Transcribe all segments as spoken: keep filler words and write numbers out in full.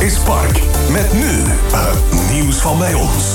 Chris Park. Met nu het nieuws van bij ons.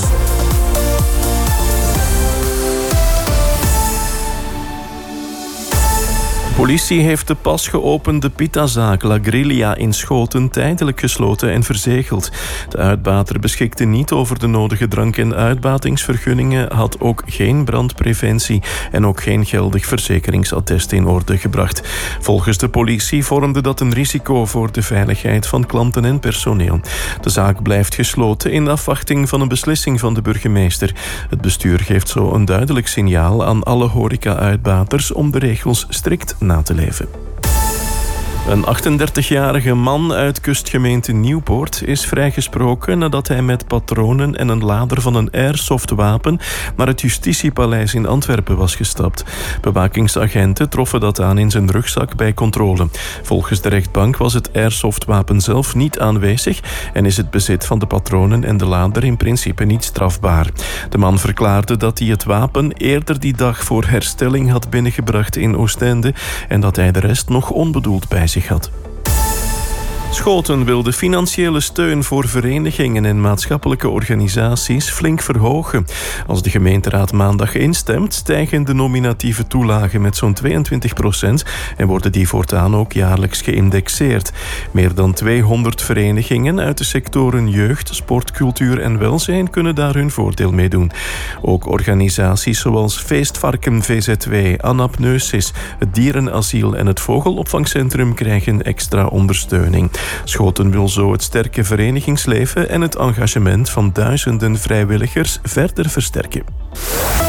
De politie heeft de pas geopende pitazaak La Griglia in Schoten tijdelijk gesloten en verzegeld. De uitbater beschikte niet over de nodige drank- en uitbatingsvergunningen, had ook geen brandpreventie en ook geen geldig verzekeringsattest in orde gebracht. Volgens de politie vormde dat een risico voor de veiligheid van klanten en personeel. De zaak blijft gesloten in afwachting van een beslissing van de burgemeester. Het bestuur geeft zo een duidelijk signaal aan alle horeca-uitbaters om de regels strikt na te leven. Een achtendertigjarige man uit kustgemeente Nieuwpoort is vrijgesproken nadat hij met patronen en een lader van een airsoftwapen naar het Justitiepaleis in Antwerpen was gestapt. Bewakingsagenten troffen dat aan in zijn rugzak bij controle. Volgens de rechtbank was het airsoftwapen zelf niet aanwezig en is het bezit van de patronen en de lader in principe niet strafbaar. De man verklaarde dat hij het wapen eerder die dag voor herstelling had binnengebracht in Oostende en dat hij de rest nog onbedoeld bij zich had. Schoten wil de financiële steun voor verenigingen en maatschappelijke organisaties flink verhogen. Als de gemeenteraad maandag instemt, stijgen de nominatieve toelagen met zo'n tweeëntwintig procent en worden die voortaan ook jaarlijks geïndexeerd. Meer dan tweehonderd verenigingen uit de sectoren jeugd, sport, cultuur en welzijn kunnen daar hun voordeel mee doen. Ook organisaties zoals Feestvarken V Z W, Anapneusis, het Dierenasiel en het Vogelopvangcentrum krijgen extra ondersteuning. Schoten wil zo het sterke verenigingsleven en het engagement van duizenden vrijwilligers verder versterken.